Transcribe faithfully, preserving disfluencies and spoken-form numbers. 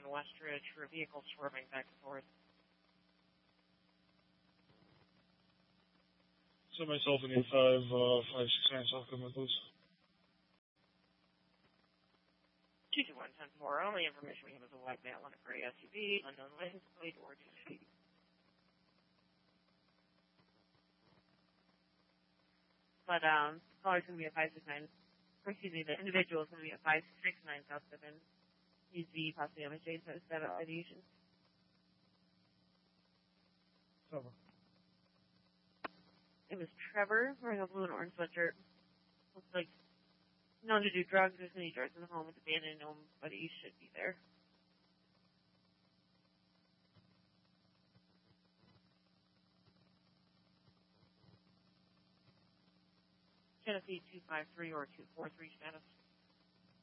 Westridge for a vehicle swerving back and forth. So myself and eight five, uh, five six nine South Goodman, please. two two one ten four. Only information we have is a white male on a gray S U V, unknown license plate, or two feet. But, um, caller's going to be at five six nine, or excuse me, the individual is going to be at five six nine South Goodman. He's the possibly M S J investigation. Trevor. It was Trevor wearing a blue and orange sweatshirt. Looks like known to do drugs. There's many drugs in the home. It's abandoned home, but he should be there. Tennessee two five three or two four three status.